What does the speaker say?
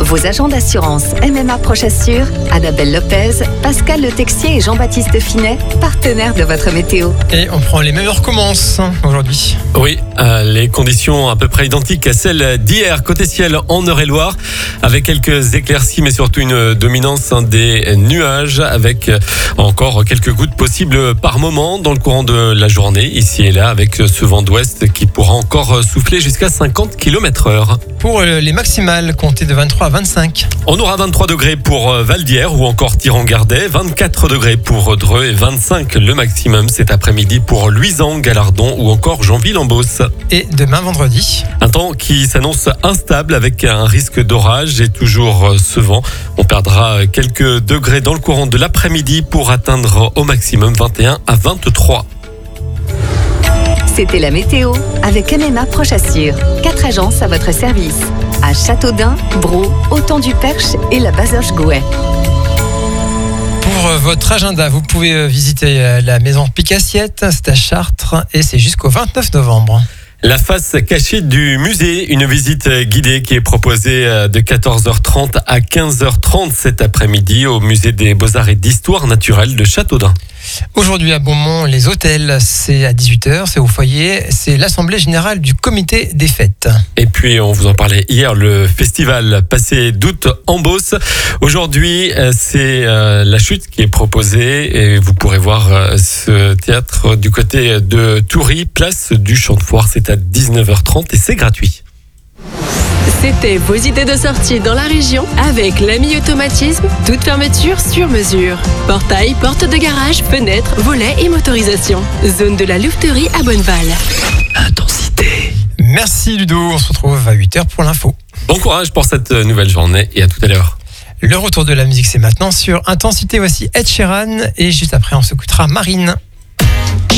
Vos agents d'assurance MMA Prochassure, Annabelle Lopez, Pascal Le Texier et Jean-Baptiste Finet, partenaires de votre météo. Et on prend les mêmes heures commence aujourd'hui. Oui, les conditions à peu près identiques à celles d'hier. Côté ciel en Eure-et-Loire, avec quelques éclaircies, mais surtout une dominance des nuages, avec encore quelques gouttes possibles par moment dans le courant de la journée, ici et là, avec ce vent d'ouest qui pourra encore souffler jusqu'à 50 km/h. Pour les maximales, comptez de 23 à 25. On aura 23 degrés pour Val-d'Hier ou encore Tiran-Gardais, 24 degrés pour Dreux et 25 le maximum cet après-midi pour Luisan, Galardon ou encore Janville-en-Beauce. Et demain vendredi, un temps qui s'annonce instable avec un risque d'orage et toujours ce vent. On perdra quelques degrés dans le courant de l'après-midi pour atteindre au maximum 21 à 23. C'était la météo avec MMA Prochassure. 4 agences à votre service. À Châteaudun, Braux, Autant-du-Perche et la Bazoche-Gouet. pour votre agenda, vous pouvez visiter la maison Picassiette, c'est à Chartres et c'est jusqu'au 29 novembre. La face cachée du musée, une visite guidée qui est proposée de 14h30 à 15h30 cet après-midi au musée des Beaux-Arts et d'Histoire naturelle de Châteaudun. Aujourd'hui à Beaumont, les hôtels, c'est à 18h, c'est au foyer, c'est l'Assemblée Générale du Comité des Fêtes. Et puis, on vous en parlait hier, le festival Passé d'août en Beauce. Aujourd'hui, c'est la chute qui est proposée et vous pourrez voir ce théâtre du côté de Toury, place du Champ de Foire. C'est à 19h30 et c'est gratuit. C'était vos idées de sortie dans la région avec l'Ami Automatisme, toute fermeture sur mesure. Portail, porte de garage, fenêtres, volets et motorisation. Zone de la louveterie à Bonneval. Intensité. Merci Ludo, on se retrouve à 8h pour l'info. Bon courage pour cette nouvelle journée et à tout à l'heure. Le retour de la musique, c'est maintenant sur Intensité. Voici Ed Sheeran et juste après, on s'écoutera Marine.